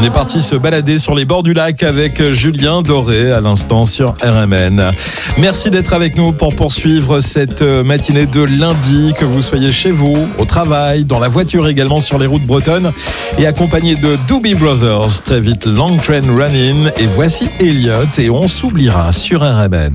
On est parti se balader sur les bords du lac avec Julien Doré à l'instant sur RMN. Merci d'être avec nous pour poursuivre cette matinée de lundi, que vous soyez chez vous, au travail, dans la voiture également sur les routes bretonnes et accompagné de Doobie Brothers. Très vite, Long Train Running et voici Elliott et on s'oubliera sur RMN.